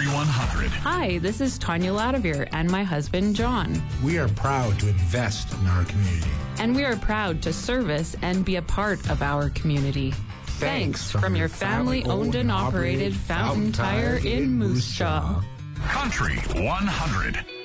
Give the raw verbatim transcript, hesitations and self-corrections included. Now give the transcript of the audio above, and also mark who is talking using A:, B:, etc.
A: Country one hundred.
B: Hi, this is Tanya Ladavere and my husband, John.
C: We are proud to invest in our community.
B: And we are proud to service and be a part of our community. Thanks, Thanks from, from your family-owned and operated Fountain Tire in Moose Jaw.
A: Country one hundred.